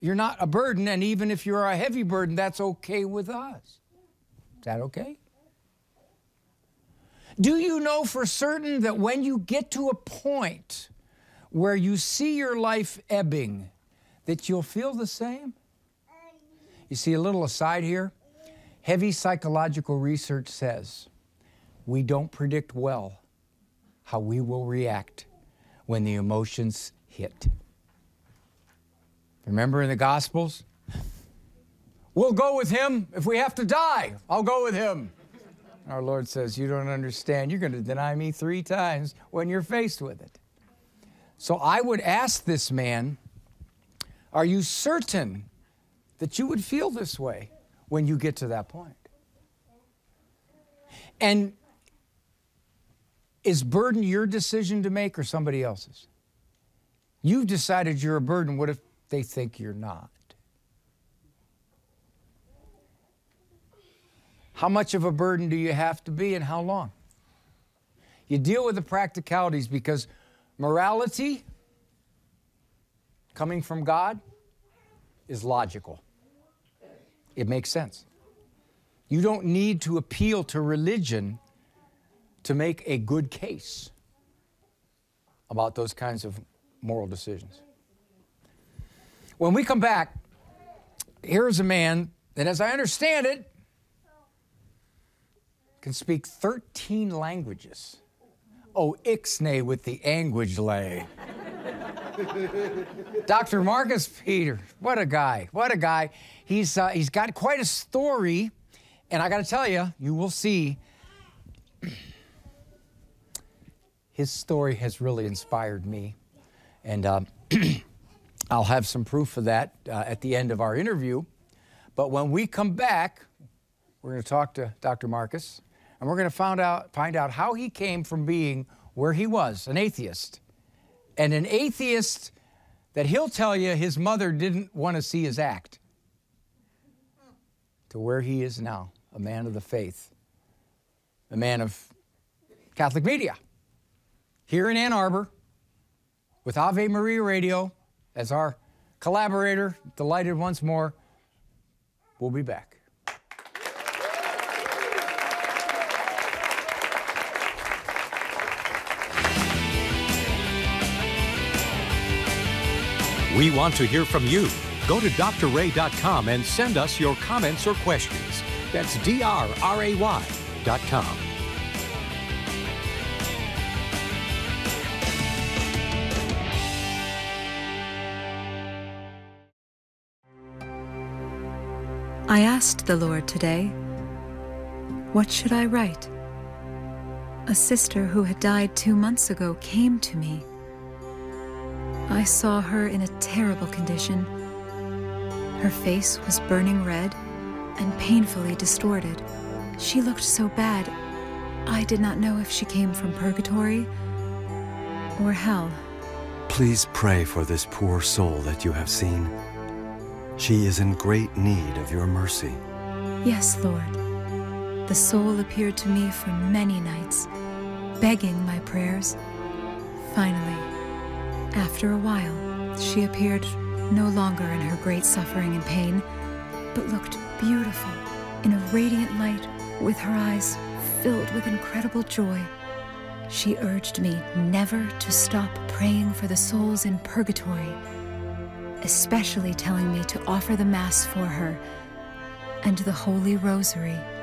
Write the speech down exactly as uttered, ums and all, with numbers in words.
you're not a burden, and even if you're a heavy burden, that's okay with us. Is that okay? Do you know for certain that when you get to a point where you see your life ebbing, that you'll feel the same? You see, a little aside here, heavy psychological research says we don't predict well how we will react when the emotions hit. Remember in the Gospels? We'll go with him. If we have to die, I'll go with him. Our Lord says, you don't understand. You're going to deny me three times when you're faced with it. So I would ask this man, are you certain that you would feel this way when you get to that point? And is burden your decision to make or somebody else's? You've decided you're a burden. What if they think you're not? How much of a burden do you have to be and how long? You deal with the practicalities because morality coming from God is logical. It makes sense. You don't need to appeal to religion to make a good case about those kinds of moral decisions. When we come back, here's a man that, as I understand it, can speak thirteen languages. Oh, ixnay with the anguage lay. Doctor Marcus Peter, what a guy, what a guy. He's, uh, he's got quite a story, and I got to tell you, you will see, his story has really inspired me. And um, I'll have some proof of that uh, at the end of our interview. But when we come back, we're going to talk to Doctor Marcus, and we're going to find out, find out how he came from being where he was, an atheist. And an atheist that he'll tell you his mother didn't want to see his act, to where he is now, a man of the faith, a man of Catholic media, here in Ann Arbor, with Ave Maria Radio as our collaborator. Delighted once more. We'll be back. We want to hear from you. Go to D R ray dot com and send us your comments or questions. That's D R R A Y dot com. I asked the Lord today, what should I write? A sister who had died two months ago came to me. I saw her in a terrible condition. Her face was burning red and painfully distorted. She looked so bad, I did not know if she came from purgatory or hell. Please pray for this poor soul that you have seen. She is in great need of your mercy. Yes, Lord. The soul appeared to me for many nights, begging my prayers. Finally, after a while, she appeared no longer in her great suffering and pain, but looked beautiful in a radiant light with her eyes filled with incredible joy. She urged me never to stop praying for the souls in purgatory, especially telling me to offer the Mass for her and the Holy Rosary